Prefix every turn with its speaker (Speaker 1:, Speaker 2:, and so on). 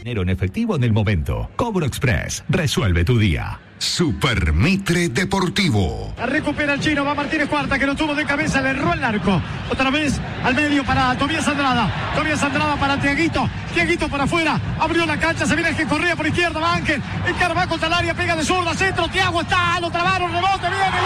Speaker 1: dinero en efectivo en el momento. Cobro Express. Resuelve tu día.
Speaker 2: Super Mitre Deportivo.
Speaker 3: La recupera el chino, va Martínez Cuarta, que lo tuvo de cabeza, le erró el arco. Otra vez al medio para Tobias Andrada. Tobias Andrada para Tiaguito. Tiaguito para afuera, abrió la cancha, se viene Correa por izquierda, va Ángel. Encara, va contra el área, pega de zurda, centro, Tiago está, lo trabaron, rebote, viene.